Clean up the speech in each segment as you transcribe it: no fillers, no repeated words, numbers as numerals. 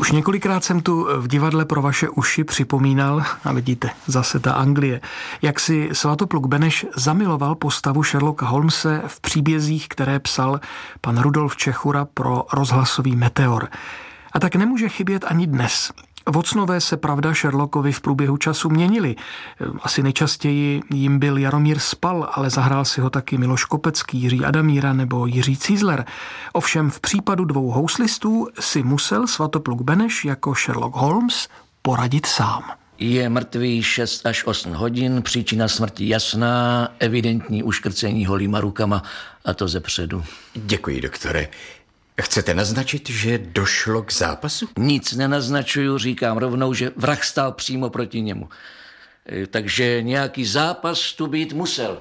Už několikrát jsem tu v divadle pro vaše uši připomínal, a vidíte, zase ta Anglie, jak si Svatopluk Beneš zamiloval postavu Sherlocka Holmese v příbězích, které psal pan Rudolf Čechura pro rozhlasový Meteor. A tak nemůže chybět ani dnes. Vocnové se, pravda, Sherlockovi v průběhu času měnili. Asi nejčastěji jim byl Jaromír Spal, ale zahrál si ho taky Miloš Kopecký, Jiří Adamíra nebo Jiří Cízler. Ovšem v případu dvou houslistů si musel Svatopluk Beneš jako Sherlock Holmes poradit sám. Je mrtvý 6 až 8 hodin, příčina smrti jasná, evidentní uškrcení holýma rukama, a to zepředu. Děkuji, doktore. Chcete naznačit, že došlo k zápasu? Nic nenaznačuju, říkám rovnou, že vrah stál přímo proti němu. Takže nějaký zápas tu být musel.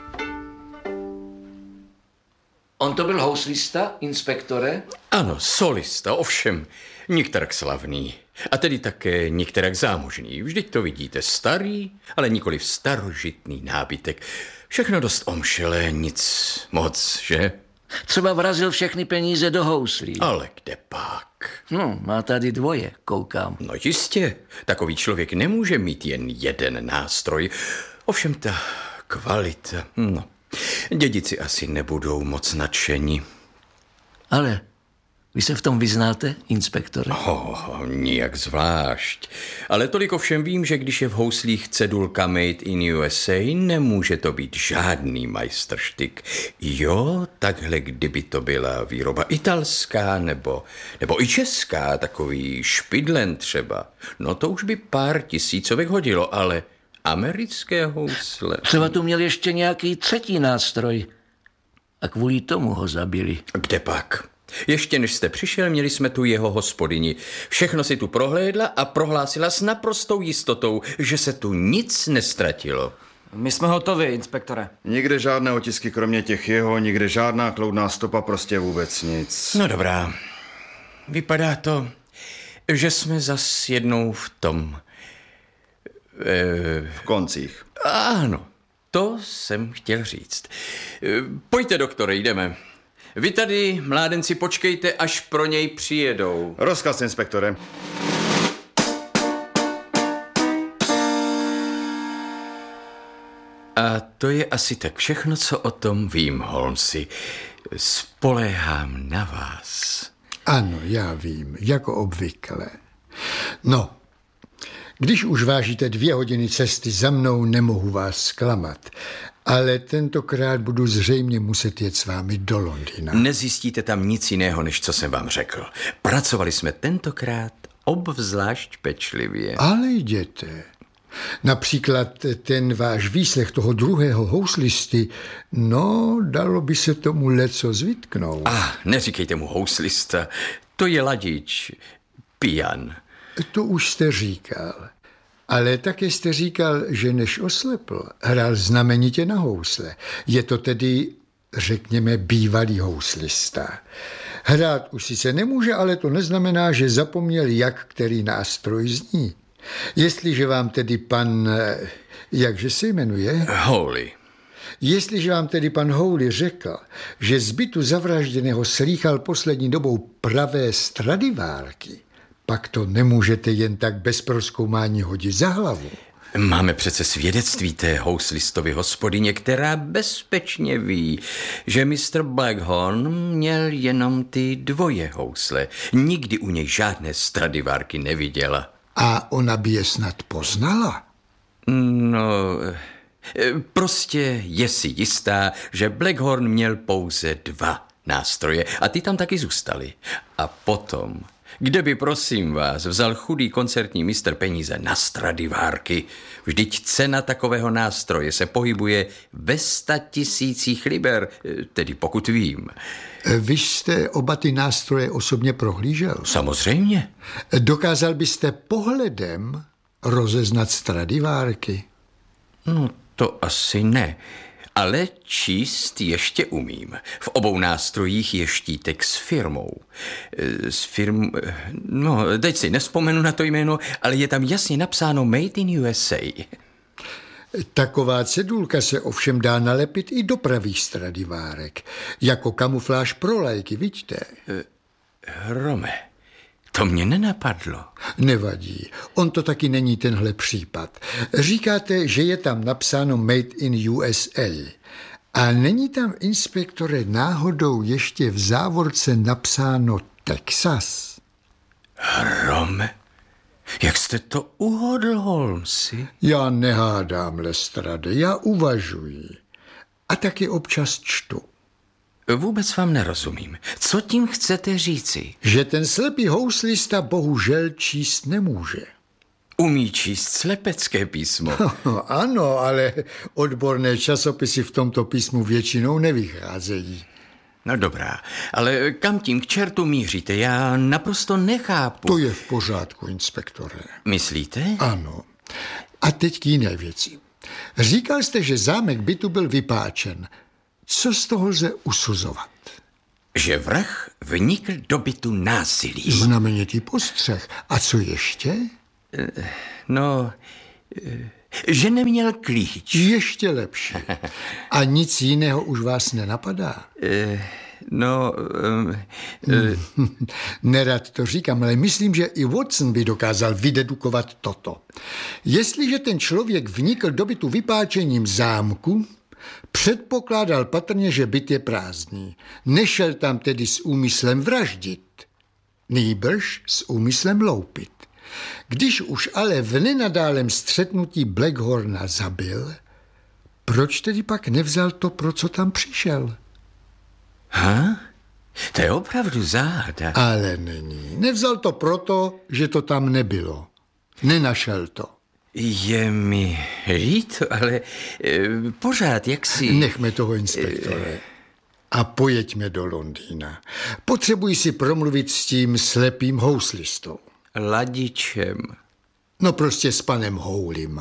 On to byl houslista, inspektore? Ano, solista, ovšem, nikterak slavný. A tedy také nikterak zámožný. Vždyť to vidíte, starý, ale nikoliv starožitný nábytek. Všechno dost omšelé, nic moc, že? Třeba vrazil všechny peníze do houslí. Ale kde pak? Má tady dvoje, koukám. No jistě, takový člověk nemůže mít jen jeden nástroj. Ovšem ta kvalita, dědici asi nebudou moc nadšení. Ale vy se v tom vyznáte, inspektore? Nijak zvlášť. Ale tolik ovšem vím, že když je v houslích cedulka Made in USA, nemůže to být žádný majstrštyk. Jo, takhle kdyby to byla výroba italská nebo i česká, takový špidlen třeba. No to už by pár tisícovek hodilo, ale americké housle... Třeba tu měl ještě nějaký třetí nástroj a kvůli tomu ho zabili. Kde pak? Ještě než jste přišel, měli jsme tu jeho hospodyni. Všechno si tu prohlédla a prohlásila s naprostou jistotou, že se tu nic nestratilo. My jsme hotovi, inspektore. Nikde žádné otisky, kromě těch jeho, nikde žádná kloudná stopa, prostě vůbec nic. No dobrá. Vypadá to, že jsme zas jednou v tom... V koncích. Ano, to jsem chtěl říct. Pojďte, doktore, jdeme. Vy tady, mládenci, počkejte, až pro něj přijedou. Rozkaz, inspektore. A to je asi tak všechno, co o tom vím, Holmesi. Spoléhám na vás. Ano, já vím, jako obvykle. No, když už vážíte 2 hodiny cesty za mnou, nemohu vás zklamat. Ale tentokrát budu zřejmě muset jet s vámi do Londýna. Nezjistíte tam nic jiného, než co jsem vám řekl. Pracovali jsme tentokrát obzvlášť pečlivě. Ale jděte. Například ten váš výslech toho druhého houslisty, no, dalo by se tomu lecos vytknout. Neříkejte mu houslista, to je ladič, pijan. To už jste říkal. Ale také jste říkal, že než oslepl, hrál znamenitě na housle. Je to tedy, řekněme, bývalý houslista. Hrát už sice nemůže, ale to neznamená, že zapomněl, jak který nástroj zní. Jestliže vám tedy pan, jakže se jmenuje? Howley. Jestliže vám tedy pan Howley řekl, že z bytu zavražděného slýchal poslední dobou pravé Stradivárky, pak to nemůžete jen tak bez prozkoumání hodit za hlavu. Máme přece svědectví té houslistovy hospodyně, která bezpečně ví, že Mr. Blackhorn měl jenom ty dvoje housle. Nikdy u něj žádné Stradivárky neviděla. A ona by je snad poznala? No, prostě je si jistá, že Blackhorn měl pouze 2 nástroje a ty tam taky zůstaly. A potom... Kde by, prosím vás, vzal chudý koncertní mistr peníze na Stradivárky? Vždyť cena takového nástroje se pohybuje ve 100 000 liber, tedy pokud vím. Vy jste oba ty nástroje osobně prohlížel? Samozřejmě. Dokázal byste pohledem rozeznat Stradivárky? No, to asi ne. Ale číst ještě umím. V obou nástrojích je štítek s firmou. Teď si nevzpomenu na to jméno, ale je tam jasně napsáno Made in USA. Taková cedulka se ovšem dá nalepit i do pravých Stradivárek. Jako kamufláž pro lajky, vidíte? Hrome, To mě nenapadlo. Nevadí, on to taky není tenhle případ. Říkáte, že je tam napsáno Made in USA. A není tam, inspektore, náhodou ještě v závorce napsáno Texas? Rome, jak jste to uhodl, Holmesi? Já nehádám, Lestrade, já uvažuji. A taky občas čtu. Vůbec vám nerozumím. Co tím chcete říci? Že ten slepý houslista bohužel číst nemůže. Umí číst slepecké písmo. Ano, ale odborné časopisy v tomto písmu většinou nevycházejí. No dobrá, ale kam tím k čertu míříte? Já naprosto nechápu. To je v pořádku, inspektore. Myslíte? Ano. A teď k jiné věci. Říkal jste, že zámek bytu byl vypáčen. Co z toho lze usuzovat? Že vrah vnikl do bytu násilím. Znamenitý postřeh. A co ještě? No, že neměl klíč. Ještě lepší. A nic jiného už vás nenapadá? Nerad to říkám, ale myslím, že i Watson by dokázal vydedukovat toto. Jestliže ten člověk vnikl do bytu vypáčením zámku, předpokládal patrně, že byt je prázdný. Nešel tam tedy s úmyslem vraždit, nýbrž s úmyslem loupit. Když už ale v nenadálém střetnutí Blackhorna zabil, proč tedy pak nevzal to, pro co tam přišel? To je opravdu záhada. Ale není. Nevzal to proto, že to tam nebylo. Nenašel to. Je mi líto, ale pořád jaksi... Nechme toho, inspektore. A pojeďme do Londýna. Potřebuji si promluvit s tím slepým houslistou. Ladičem. No prostě s panem Howlym.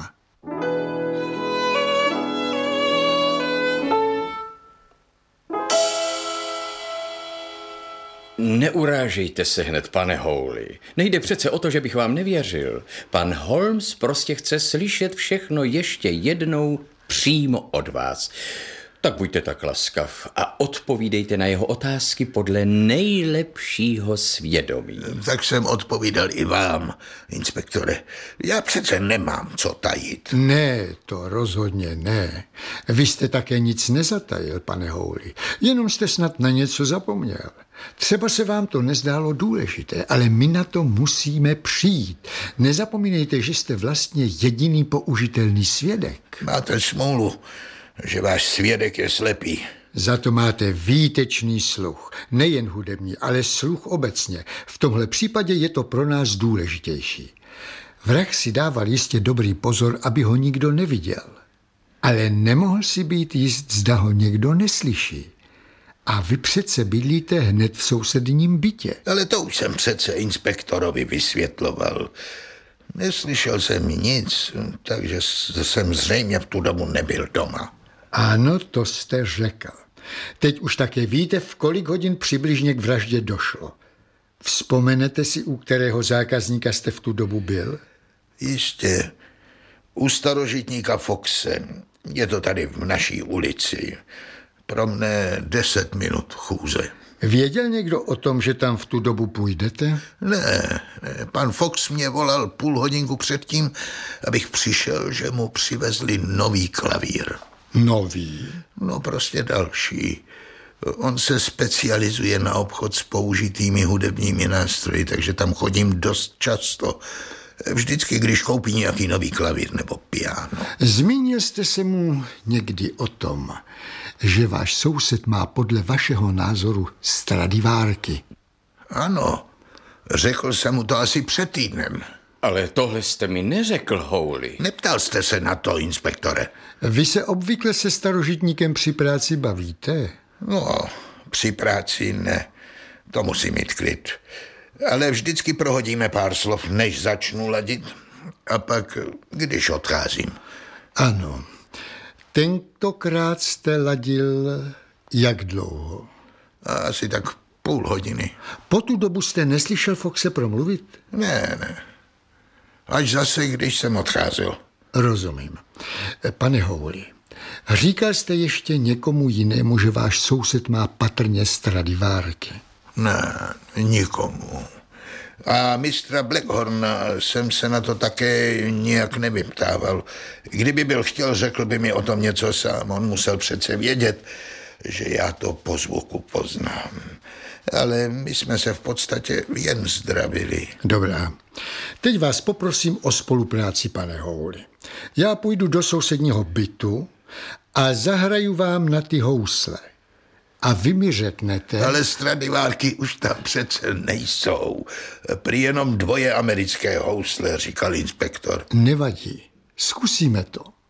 Neurážejte se hned, pane Howley. Nejde přece o to, že bych vám nevěřil. Pan Holmes prostě chce slyšet všechno ještě jednou přímo od vás. Tak buďte tak laskav a odpovídejte na jeho otázky podle nejlepšího svědomí. Tak jsem odpovídal i vám, inspektore. Já přece nemám co tajit. Ne, to rozhodně ne. Vy jste také nic nezatajil, pane Howley. Jenom jste snad na něco zapomněl. Třeba se vám to nezdálo důležité, ale my na to musíme přijít. Nezapomínejte, že jste vlastně jediný použitelný svědek. Máte smůlu, že váš svědek je slepý. Za to máte výtečný sluch. Nejen hudební, ale sluch obecně. V tomhle případě je to pro nás důležitější. Vrah si dával jistě dobrý pozor, aby ho nikdo neviděl. Ale nemohl si být jist, zda ho někdo neslyší. A vy přece bydlíte hned v sousedním bytě. Ale to už jsem přece inspektorovi vysvětloval. Neslyšel jsem nic, takže jsem zřejmě v tu dobu nebyl doma. Ano, to jste řekl. Teď už také víte, v kolik hodin přibližně k vraždě došlo. Vzpomenete si, u kterého zákazníka jste v tu dobu byl? Jistě. U starožitníka Foxe. Je to tady v naší ulici. Pro mne 10 minut chůze. Věděl někdo o tom, že tam v tu dobu půjdete? Ne. Pan Fox mě volal půl hodinku předtím, abych přišel, že mu přivezli nový klavír. Nový? No prostě další. On se specializuje na obchod s použitými hudebními nástroji, takže tam chodím dost často. Vždycky, když koupí nějaký nový klavír nebo piano. Zmínil jste se mu někdy o tom, že váš soused má podle vašeho názoru Stradivárky? Ano, řekl jsem mu to asi před týdnem. Ale tohle jste mi neřekl, Howley. Neptal jste se na to, inspektore? Vy se obvykle se starožitníkem při práci bavíte? No, při práci ne. To musí mít klid. Ale vždycky prohodíme pár slov, než začnu ladit. A pak, když odcházím. Ano. Tentokrát jste ladil jak dlouho? Asi tak půl hodiny. Po tu dobu jste neslyšel Foxe promluvit? Ne. Až zase, když jsem odcházel. Rozumím. Pane Howley, říkal jste ještě někomu jinému, že váš soused má patrně Stradivárky? Ne, nikomu. A mistra Blackhorna jsem se na to také nijak nevyptával. Kdyby byl chtěl, řekl by mi o tom něco sám. On musel přece vědět, že já to po zvuku poznám. Ale my jsme se v podstatě jen zdravili. Dobrá. Teď vás poprosím o spolupráci, pane Howley. Já půjdu do sousedního bytu a zahraju vám na ty housle. A vy mi řeknete... Ale Stradivárky už tam přece nejsou. Prý jenom 2 americké housle, říkal inspektor. Nevadí. Zkusíme to.